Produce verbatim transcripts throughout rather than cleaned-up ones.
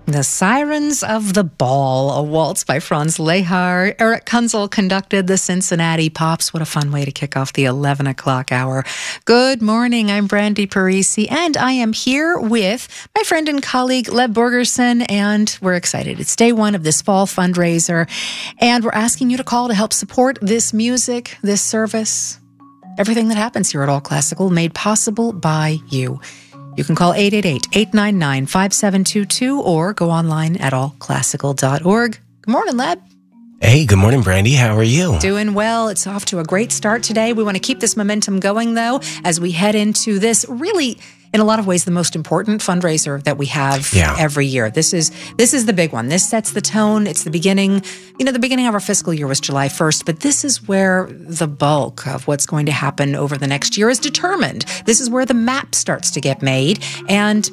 The Sirens of the Ball, a waltz by Franz Lehár. Eric Kunzel conducted the Cincinnati Pops. What a fun way to kick off the eleven o'clock hour. Good morning, I'm Brandy Parisi, and I am here with my friend and colleague, Leb Borgerson, and we're excited. It's day one of this fall fundraiser, and we're asking you to call to help support this music, this service, everything that happens here at All Classical, made possible by you. You can call eight eight eight, eight nine nine, five seven two two or go online at all classical dot org. Good morning, Leb. Hey, good morning, Brandy. How are you? Doing well. It's off to a great start today. We want to keep this momentum going, though, as we head into this really, in a lot of ways, the most important fundraiser that we have yeah. every year. This is this is the big one. This sets the tone. It's the beginning. You know, the beginning of our fiscal year was July first, but this is where the bulk of what's going to happen over the next year is determined. This is where the map starts to get made, and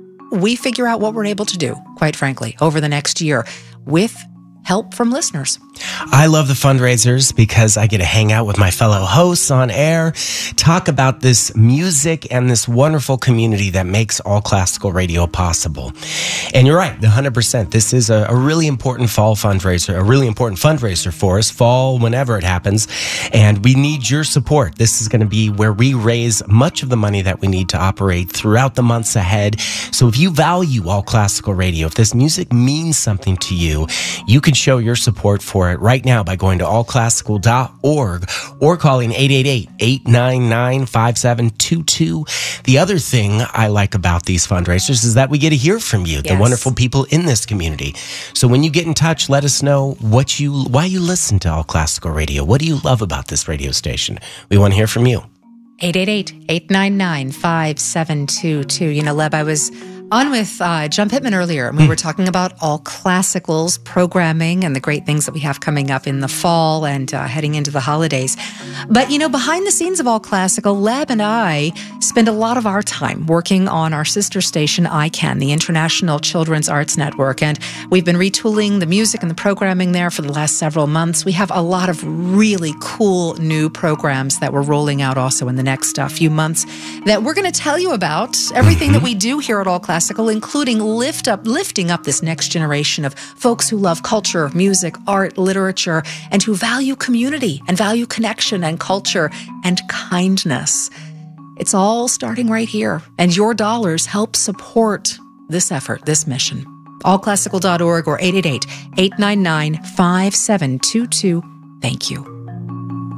we figure out what we're able to do, quite frankly, over the next year with help from listeners. I love the fundraisers because I get to hang out with my fellow hosts on air, talk about this music and this wonderful community that makes All Classical Radio possible. And you're right, one hundred percent. This is a, a really important fall fundraiser, a really important fundraiser for us, fall, whenever it happens. And we need your support. This is going to be where we raise much of the money that we need to operate throughout the months ahead. So if you value All Classical Radio, if this music means something to you, you can show your support for it right now by going to all classical dot org or calling eight eight eight, eight nine nine, five seven two two. The other thing I like about these fundraisers is that we get to hear from you, yes. the wonderful people in this community. So when you get in touch, let us know what you, why you listen to All Classical Radio. What do you love about this radio station? We want to hear from you. eight eight eight, eight nine nine, five seven two two. You know, Leb, I was on with uh, John Pittman earlier, and we were talking about All Classical's programming and the great things that we have coming up in the fall and uh, heading into the holidays. But, you know, behind the scenes of All Classical, Leb and I spend a lot of our time working on our sister station, I CAN, the International Children's Arts Network, and we've been retooling the music and the programming there for the last several months. We have a lot of really cool new programs that we're rolling out also in the next uh, few months that we're going to tell you about. Everything mm-hmm. that we do here at All Classical, including lift up, lifting up this next generation of folks who love culture, music, art, literature, and who value community and value connection and culture and kindness. It's all starting right here, and your dollars help support this effort, this mission. all classical dot org or eight eight eight, eight nine nine, five seven two two. Thank you.